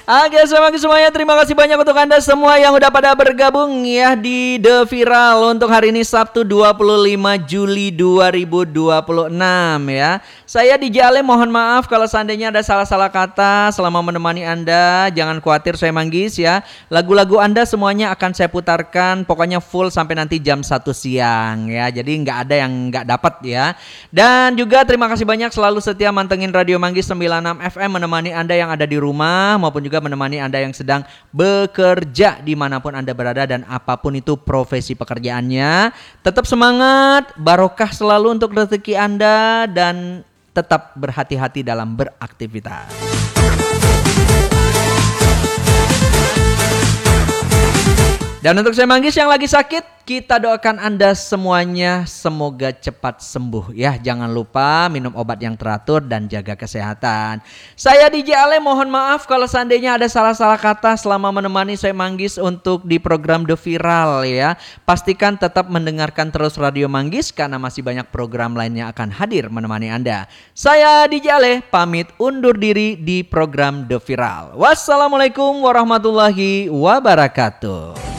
Oke, semuanya terima kasih banyak untuk Anda semua yang udah pada bergabung ya di The Viral untuk hari ini Sabtu 25 Juli 2026 ya. Saya DJ Ale, mohon maaf kalau seandainya ada salah-salah kata selama menemani Anda. Jangan khawatir, saya Manggis ya. Lagu-lagu Anda semuanya akan saya putarkan pokoknya full sampai nanti jam 1 siang ya. Jadi nggak ada yang nggak dapat ya. Dan juga terima kasih banyak selalu setia mantengin Radio Manggis 96 FM menemani Anda yang ada di rumah maupun juga menemani Anda yang sedang bekerja dimanapun Anda berada dan apapun itu profesi pekerjaannya. Tetap semangat, barokah selalu untuk rezeki Anda dan tetap berhati-hati dalam beraktivitas. Dan untuk saya Manggis yang lagi sakit, kita doakan Anda semuanya semoga cepat sembuh ya. Jangan lupa minum obat yang teratur dan jaga kesehatan. Saya DJ Ale, mohon maaf kalau seandainya ada salah-salah kata selama menemani saya Manggis untuk di program The Viral ya. Pastikan tetap mendengarkan terus Radio Manggis karena masih banyak program lainnya akan hadir menemani Anda. Saya DJ Ale pamit undur diri di program The Viral. Wassalamualaikum warahmatullahi wabarakatuh.